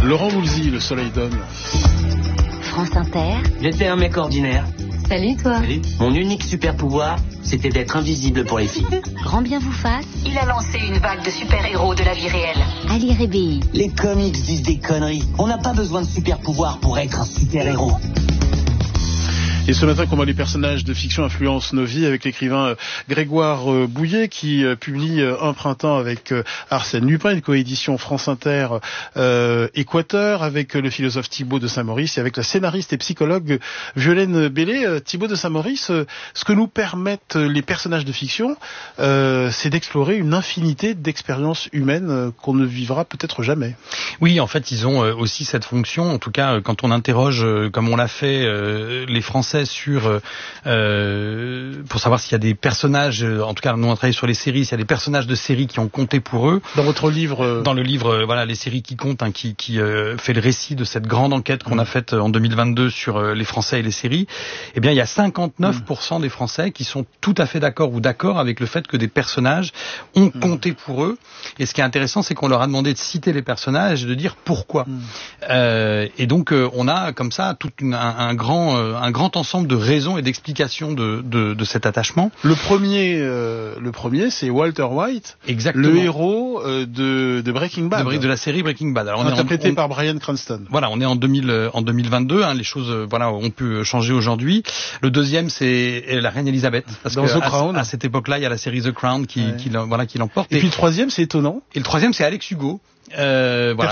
Laurent Voulzy, Le soleil donne. France Inter. J'étais un mec ordinaire. Salut toi. Salut. Mon unique super pouvoir, c'était d'être invisible pour les filles. Grand bien vous fasse. Il a lancé une vague de super-héros de la vie réelle. Ali Rébéi. Les comics disent des conneries. On n'a pas besoin de super pouvoir pour être un super-héros. Et ce matin, comment les personnages de fiction influencent nos vies, avec l'écrivain Grégoire Bouillet qui publie Un printemps avec Arsène Lupin, une coédition France Inter Équateur, avec le philosophe Thibaut de Saint-Maurice et avec la scénariste et psychologue Violaine Bellé. Thibaut de Saint-Maurice, ce que nous permettent les personnages de fiction, c'est d'explorer une infinité d'expériences humaines qu'on ne vivra peut-être jamais. Oui, en fait, ils ont aussi cette fonction. En tout cas, quand on interroge, comme on l'a fait, les Français sur pour savoir s'il y a des personnages, en tout cas nous on a travaillé sur les séries, s'il y a des personnages de séries qui ont compté pour eux. Dans votre livre Dans le livre, voilà, les séries qui comptent, qui fait le récit de cette grande enquête qu'on a faite en 2022 sur les Français et les séries. Eh bien, il y a 59% des Français qui sont tout à fait d'accord avec le fait que des personnages ont compté pour eux. Et ce qui est intéressant, c'est qu'on leur a demandé de citer les personnages et de dire pourquoi. Et donc, on a comme ça tout un grand ensemble de raisons et d'explications de cet attachement. Le premier, c'est Walter White, exactement, le héros de Breaking Bad, de la série Breaking Bad. Alors, interprété par Bryan Cranston. Voilà, on est en 2022. Les choses, ont pu changer aujourd'hui. Le deuxième, c'est la reine Elisabeth, parce dans que The Crown. à cette époque-là, il y a la série The Crown qui l'emporte. Et puis le troisième, c'est étonnant. Et le troisième, c'est Alex Hugo. Voilà,